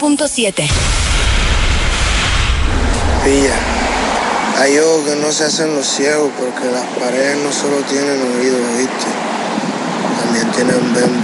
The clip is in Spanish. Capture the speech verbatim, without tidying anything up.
punto siete. Pilla, hay ojos que no se hacen los ciegos porque las paredes no solo tienen oídos, ¿viste? También tienen bembo.